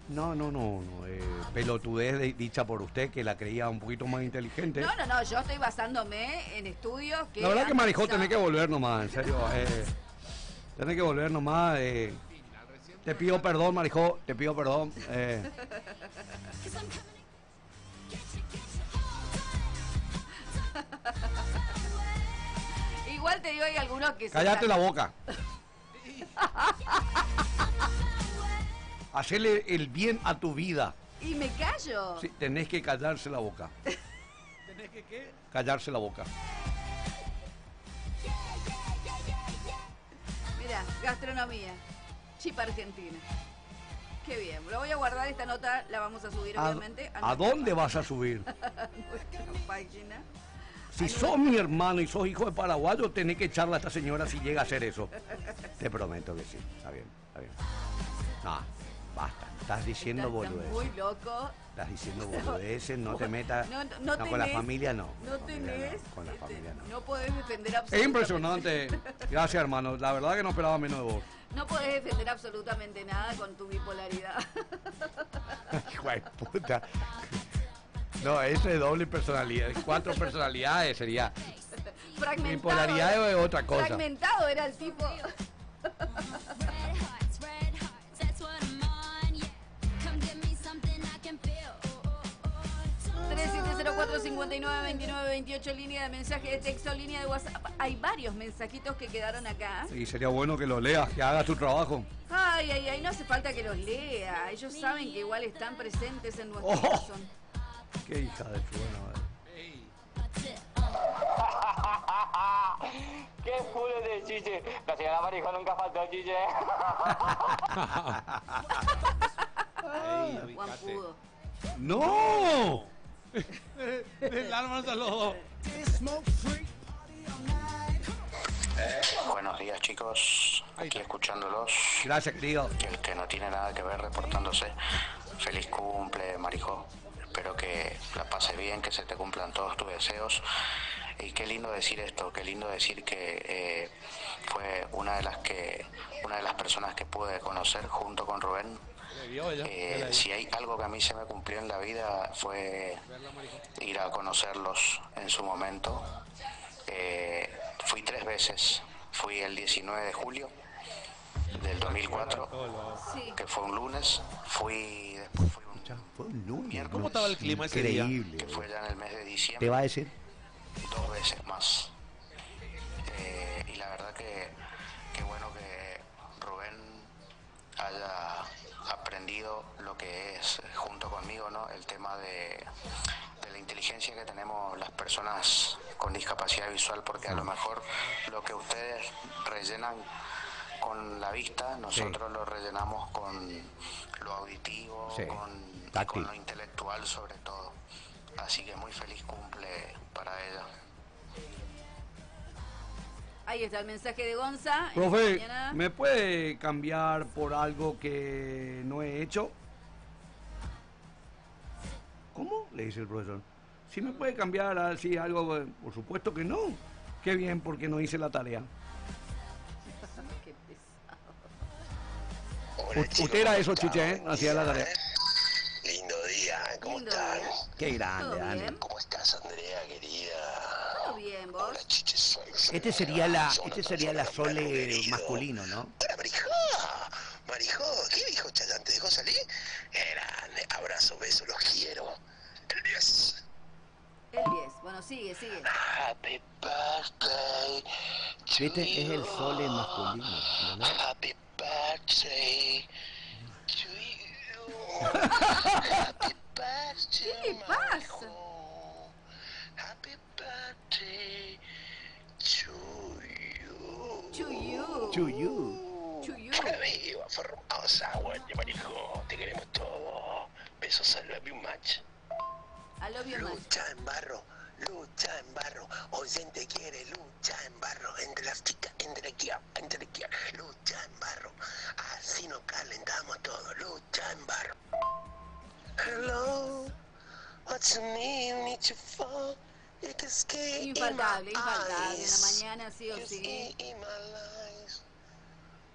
Pelotudez dicha por usted, que la creía un poquito más inteligente. No, yo estoy basándome en estudios que... La verdad que Marijó, tenés que volver nomás, en serio. Tenés que volver nomás. Te pido perdón, Marijó, te pido perdón. Igual te digo, hay algunos que... Cállate la boca. Hacerle el bien a tu vida. Y me callo. Sí, tenés que callarse la boca. ¿Tenés que qué? Callarse la boca. Mira, gastronomía. Chip Argentina. Qué bien. Lo voy a guardar, esta nota la vamos a subir obviamente. ¿A dónde vas a subir? Nuestra página. Si sos mi hermano y sos hijo de paraguayo, tenés que echarle a esta señora si llega a hacer eso. Te prometo que sí. Está bien, está bien. No, basta. Estás diciendo boludeces. Muy loco. Estás diciendo boludeces, no te metas. No, con la familia no. No tenés. Con la familia no. No podés defender absolutamente. Es impresionante. Gracias, hermano. La verdad que no esperaba menos de vos. No podés defender absolutamente nada con tu bipolaridad. Hijo de puta. No, eso es doble personalidad. 4 personalidades sería. Fragmentado. Bipolaridad es otra cosa. Fragmentado era el tipo. 3704-592928, línea de mensaje de texto, línea de WhatsApp. Hay varios mensajitos que quedaron acá. Y sería bueno que lo leas, que hagas tu trabajo. Ay, no hace falta que los lea. Ellos saben que igual están presentes en nuestro corazón. Qué hija de buena madre. ¡Qué culo de chiche! La señora Marijó nunca faltó, chiche. Juan Pudo. ¡No! El alma saludo. Buenos días, chicos. Aquí escuchándolos. Gracias, querido. Que no tiene nada que ver reportándose. Feliz cumple, Marijó. Espero que la pases bien, que se te cumplan todos tus deseos. Y qué lindo decir esto, qué lindo decir que fue una de las personas que pude conocer junto con Rubén. Si hay algo que a mí se me cumplió en la vida fue ir a conocerlos en su momento. Fui 3 veces. Fui el 19 de julio del 2004, que fue un lunes. Después fui un lunes. Miércoles. ¿Cómo estaba el clima ese día? Increíble. Que fue ya en el mes de diciembre. ¿Te va a decir? 2 veces más. Y la verdad que bueno que Rubén haya aprendido lo que es junto conmigo, ¿no? El tema de la inteligencia que tenemos las personas con discapacidad visual, porque a lo mejor lo que ustedes rellenan con la vista, nosotros lo rellenamos con lo auditivo, con lo intelectual sobre todo. Así que muy feliz cumple para ella. Ahí está el mensaje de Gonza. Profe, ¿me puede cambiar por algo que no he hecho? ¿Cómo? Le dice el profesor. ¿Sí me puede cambiar así algo? Por supuesto que no. Qué bien, porque no hice la tarea. Qué pesado. Hola, chicos, usted era eso, Chiche, ¿eh? Hacía la tarea. Lindo día, ¿cómo Lindo están? día. Qué grande, ¿Todo Dani. bien? ¿Cómo estás, Andrea, querida? Todo bien, vos. Hola, Chiche, soy Este sería la Sole masculino, ¿no? Hola, Marijó. Marijó, ¿qué dijo Chayán? ¿Te dejó salir? Grande, abrazo, beso, los quiero. El 10. El 10. Bueno, sigue. Happy birthday to Este es el you. Sole masculino, ¿no? Happy birthday to you. Happy birthday. ¿Qué le pasa? Happy birthday to you. To you. To you. To you. ¡Viva, formosa! Bueno, Marijó, te queremos todo. Besos, I love you much. I love you much. Lucha en barro. Oyente quiere lucha en barro. Entre las chicas, entre aquí, lucha en barro. Así nos calentamos todo. Lucha en barro. Hello, what's your name? Need to fall. Infaltable, en la mañana sí o sí.